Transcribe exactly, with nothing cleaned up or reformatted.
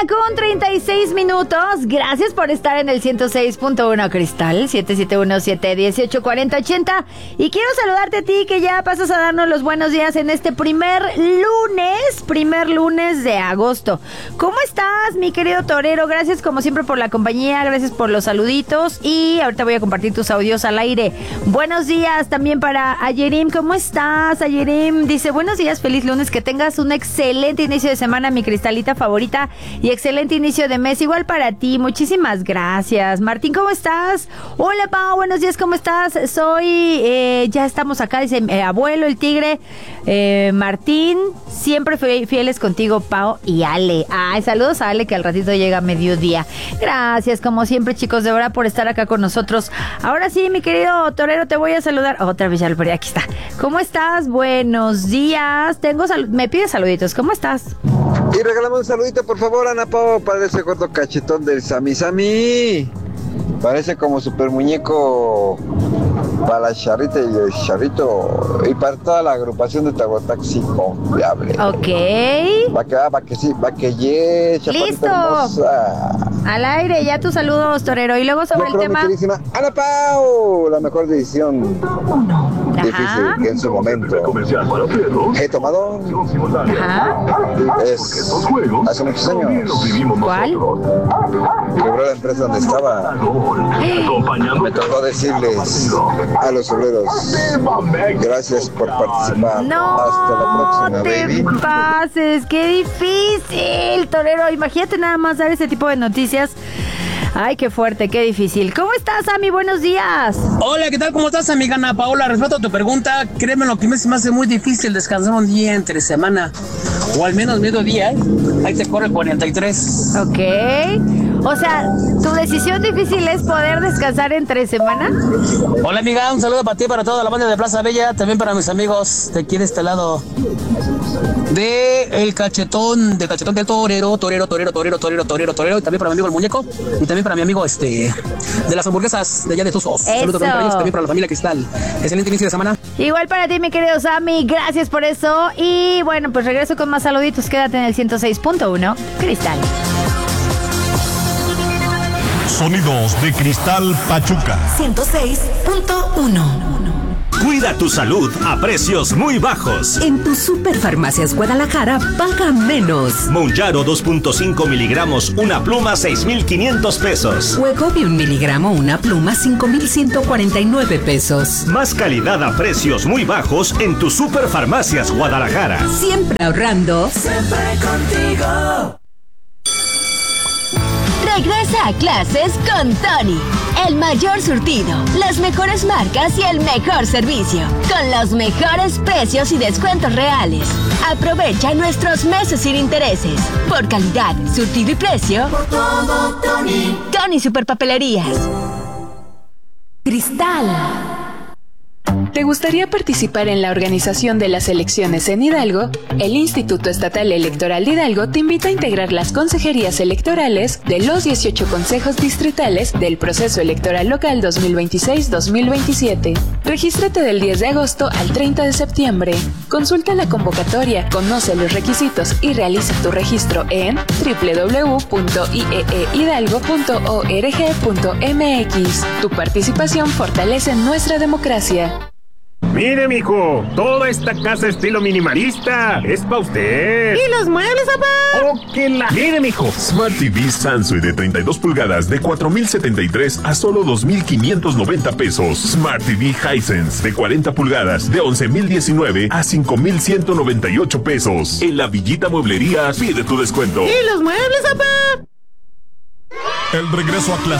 con treinta y seis minutos. Gracias por estar en el ciento seis punto uno Cristal, siete siete uno, siete uno ocho, cuatro cero ocho cero. Y quiero saludarte a ti que ya pasas a darnos los buenos días en este primer lunes, primer lunes de agosto. ¿Cómo estás, mi querido torero? Gracias como siempre por la compañía, gracias por los saluditos. Y ahorita voy a compartir tus audios al aire. Buenos días también para Ayerim. ¿Cómo estás, Ayerim? Dice, buenos días, feliz lunes, que tengas un excelente inicio de semana, mi cristalita favorita, y excelente inicio de mes, igual para ti, muchísimas gracias. Martín, ¿cómo estás? Hola, Pau, buenos días, ¿cómo estás? Soy, eh, ya estamos acá, dice, eh, abuelo, el tigre, eh, Martín, siempre fieles contigo, Pau y Ale. Ay, saludos a Ale, que al ratito llega a mediodía. Gracias, como siempre, chicos, de verdad, por estar acá con nosotros. Ahora sí, mi querido torero, te voy a saludar, otra vez, ya lo perdí, aquí está. ¿Cómo estás? Buenos días, tengo sal- me pides saluditos, ¿cómo estás? Y regalamos un saludito, por favor, Ana Pao, para ese gordo cachetón del Sami Sami. Parece como super muñeco para la charrita y el charrito. Y para toda la agrupación de Tagotaxi confiable. Ok. Va que va, va que sí, va que yes, chaparrita ¡listo! hermosa. Al aire, ya tus saludos, torero. Y luego sobre Yo el creo, tema. mi queridísima Ana Pao, la mejor decisión difícil que en su momento he tomado. Ajá. Es hace muchos años. ¿Cuál? Quebró la empresa donde estaba. Me tocó decirles a los obreros, gracias por participar. No Hasta la próxima, te baby. pases, qué difícil, torero. Imagínate nada más dar ese tipo de noticias. Ay, qué fuerte, qué difícil. ¿Cómo estás, Ami? Buenos días. Hola, ¿qué tal? ¿Cómo estás, amiga Ana Paola? Respeto a tu pregunta. Créeme, lo que me se me hace muy difícil descansar un día entre semana, o al menos mediodía. ¿eh? Ahí te corre cuarenta y tres. Ok. O sea, ¿tu decisión difícil es poder descansar entre semana? Hola, amiga, un saludo para ti, para toda la banda de Plaza Bella, también para mis amigos de aquí de este lado. De el cachetón, de cachetón del torero, torero, torero, torero, torero, torero, torero, y también para mi amigo el muñeco, y también para mi amigo este de las hamburguesas de allá de Tuzos. Saludos también para ellos, también para la familia Cristal. Excelente inicio de semana. Igual para ti, mi querido Sammy, gracias por eso. Y bueno, pues regreso con más saluditos. Quédate en el ciento seis punto uno Cristal. Sonidos de Cristal Pachuca. ciento seis punto uno. Cuida tu salud a precios muy bajos. En tu Superfarmacias Guadalajara, paga menos. Monjaro dos punto cinco miligramos, una pluma, seis mil quinientos pesos. Wegovy un miligramo, una pluma, cinco mil ciento cuarenta y nueve pesos. Más calidad a precios muy bajos en tu Superfarmacias Guadalajara. Siempre ahorrando. Siempre contigo. Regresa a clases con Tony. El mayor surtido, las mejores marcas y el mejor servicio. Con los mejores precios y descuentos reales. Aprovecha nuestros meses sin intereses. Por calidad, surtido y precio. Por todo, Tony. Tony Superpapelerías. Cristal. ¿Te gustaría participar en la organización de las elecciones en Hidalgo? El Instituto Estatal Electoral de Hidalgo te invita a integrar las consejerías electorales de los dieciocho consejos distritales del proceso electoral local dos mil veintiséis dos mil veintisiete. Regístrate del diez de agosto al treinta de septiembre. Consulta la convocatoria, conoce los requisitos y realiza tu registro en doble u doble u doble u punto i e e hidalgo punto org punto m x. Tu participación fortalece nuestra democracia. Mire, mijo, toda esta casa estilo minimalista es para usted. ¿Y los muebles, papá? ¡Oh, que la! Mire, mijo. Smart T V Sansui de treinta y dos pulgadas de cuatro mil setenta y tres a solo dos mil quinientos noventa pesos. Smart T V Hisense de cuarenta pulgadas de once mil diecinueve a cinco mil ciento noventa y ocho pesos. En la Villita Mueblería pide tu descuento. ¿Y los muebles, papá? El regreso a clase.